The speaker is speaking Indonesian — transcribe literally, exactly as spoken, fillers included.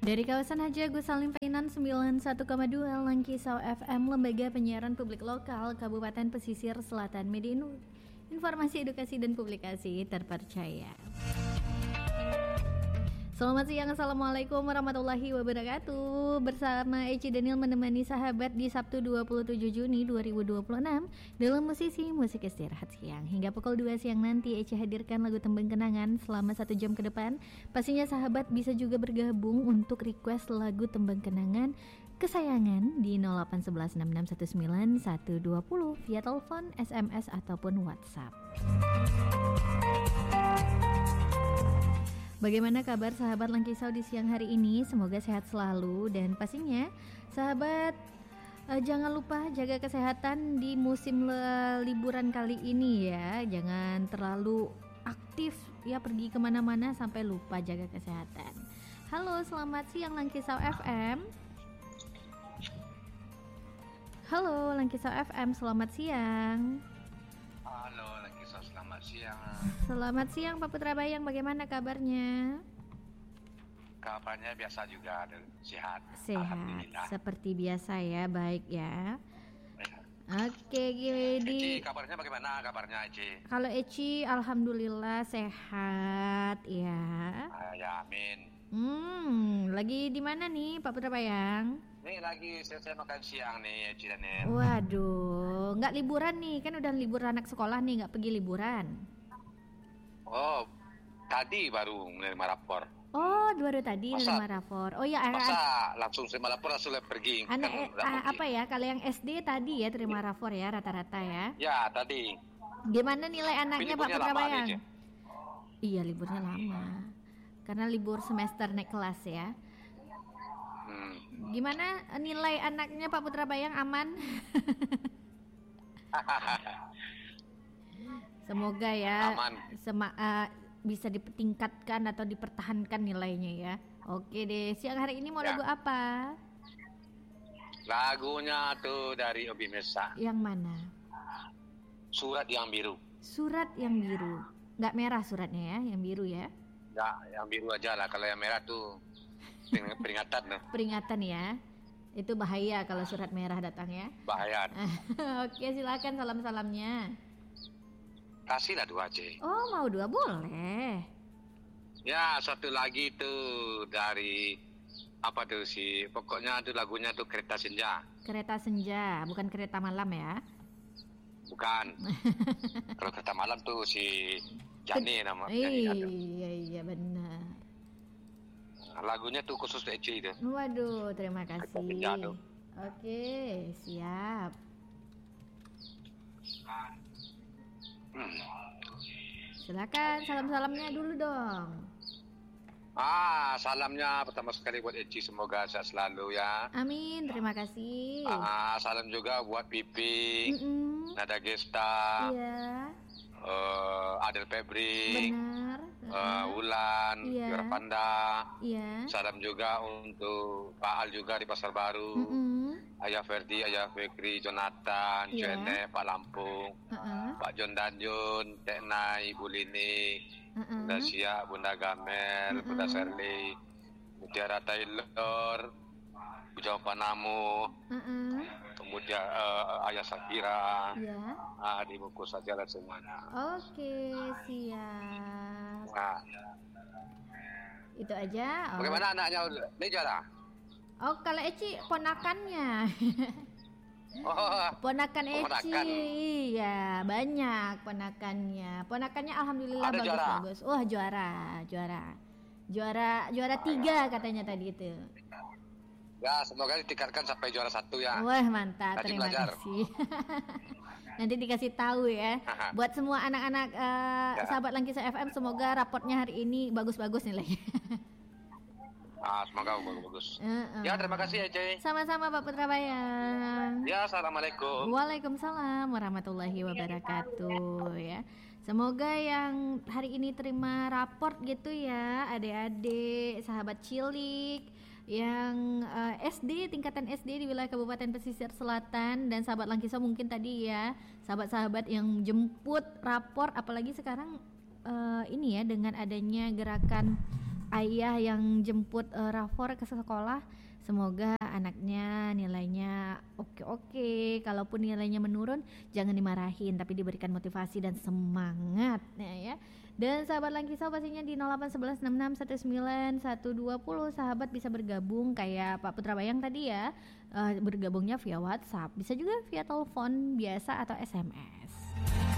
Dari kawasan Haji Agus Salim Painan sembilan puluh satu koma dua Langkisau F M, lembaga penyiaran publik lokal Kabupaten Pesisir Selatan, media informasi, edukasi dan publikasi terpercaya. Selamat siang, Assalamualaikum warahmatullahi wabarakatuh. Bersama Eci Daniel menemani sahabat di Sabtu dua puluh tujuh Juni dua ribu dua puluh enam dalam musisi musik istirahat siang. Hingga pukul dua siang nanti Eci hadirkan lagu tembang kenangan selama satu jam ke depan. Pastinya sahabat bisa juga bergabung untuk request lagu tembang kenangan kesayangan di nol delapan satu satu enam enam satu sembilan satu dua nol via telepon, S M S ataupun WhatsApp. Bagaimana kabar sahabat Langkisau di siang hari ini? Semoga sehat selalu dan pastinya sahabat eh, jangan lupa jaga kesehatan di musim le- liburan kali ini ya. Jangan terlalu aktif ya, pergi kemana-mana sampai lupa jaga kesehatan. Halo, selamat siang Langkisau F M. Halo Langkisau F M, selamat siang. Halo Langkisau, selamat siang. Selamat siang Pak Putra Bayang, bagaimana kabarnya? Kabarnya biasa juga, sehat. Sehat, seperti biasa ya, baik ya. Oke, Gedi. Eci, kabarnya bagaimana kabarnya Eci? Kalau Eci, alhamdulillah sehat ya. Ah, ya, amin. Hmm, lagi di mana nih Pak Putra Bayang? Nih lagi selesai makan siang nih Eci dan Nen. Waduh, nggak liburan nih, kan udah libur anak sekolah nih, nggak pergi liburan. Oh, tadi baru menerima rapor. Oh, baru tadi Masa, menerima rapor. Oh ya, masa an- langsung terima rapor langsung pergi? anak Kan eh, udah ah, pergi. apa ya? Kalau yang S D tadi ya terima rapor ya rata-rata ya. Ya, tadi. Gimana nilai anaknya Pak Liburnya Putra lama nih, Bayang? Eci. Iya, liburnya lama. Karena libur semester naik kelas ya. Hmm. Gimana nilai anaknya Pak Putra Bayang, aman? Semoga ya Aman. Sema, uh, bisa dipertingkatkan atau dipertahankan nilainya ya. Oke deh, siang hari ini mau Ya. lagu apa? Lagunya tuh dari Obi Mesa. Yang mana? Surat yang biru. Surat yang biru. Nggak merah suratnya ya, yang biru ya. Ya, yang biru aja lah. Kalau yang merah tuh pering- peringatan tuh. Peringatan ya. Itu bahaya kalau surat merah datang ya. Bahaya. Oke, silakan salam-salamnya. Kasihlah dua C. Oh, mau dua boleh. Ya, satu lagi tuh dari apa tuh sih? Pokoknya tuh lagunya tuh Kereta Senja. Kereta senja, bukan kereta malam ya. Bukan. Kalau kereta malam tuh si Jani nama penyanyinya tuh. Iya, iya benar. Lagunya tuh khusus Eci itu. Waduh, terima kasih. Kereta senja tuh. Oke, siap. Hmm. Silakan salam-salamnya dulu dong. Ah, salamnya pertama sekali buat Eci, semoga sehat selalu ya. Amin, terima kasih. Ah, salam juga buat Piping, Mm-mm. Nada Gesta, Iya, uh, Adel Febri, benar. uh, Wulan, Iya. Yura Panda. Iya. Salam juga untuk Pak Al juga di Pasar Baru. Mm-mm. Ayah Ferdi, Ayah Fikri, Jonathan, Iya. Jene, Pak Lampung, Uh-uh. Pak John Danjun, Tekna, Ibu Lini, Uh-uh. Bunda Sia, Bunda Gamel, Mm-mm. Bunda Shirley, Mutiara Taylor, Bujang Panamu, Uh-uh. kemudian eh, Ayah Sakira, Iya. ah, di buku saja lah semuanya. Oke, siap. Nah, Itu aja. Oh. bagaimana anaknya? Ini Jara? Oh, kalau Eci ponakannya. Oh, Ponakan Eci. Ponakan. Iya, banyak ponakannya. Ponakannya alhamdulillah Ada juara? bagus-bagus. Wah, juara, juara. Juara juara tiga katanya tadi itu. ya semoga ditingkatkan sampai juara satu ya. Wah, mantap. Rajin Terima belajar. kasih. Nanti dikasih tahu ya. Buat semua anak-anak eh, Ya. sahabat Langkisau F M, semoga raportnya hari ini bagus-bagus nilainya. Ah, semoga bagus-bagus. Uh-uh. Ya, terima kasih ya, Cey. Sama-sama Pak Putra Bayang. Ya, assalamualaikum. Waalaikumsalam warahmatullahi wabarakatuh ya. Semoga yang hari ini terima raport gitu ya, adik-adik, sahabat cilik yang uh, S D, tingkatan S D di wilayah Kabupaten Pesisir Selatan, dan sahabat Langkisau mungkin tadi ya, sahabat-sahabat yang jemput rapor, apalagi sekarang uh, ini ya dengan adanya gerakan ayah yang jemput uh, Rafor ke sekolah, semoga anaknya nilainya oke-oke. Kalaupun nilainya menurun, jangan dimarahin, tapi diberikan motivasi dan semangat ya. Dan sahabat Langkisau pastinya di nol delapan satu satu enam enam satu sembilan satu dua nol sahabat bisa bergabung kayak Pak Putra Bayang tadi ya, uh, bergabungnya via WhatsApp, bisa juga via telepon biasa atau S M S.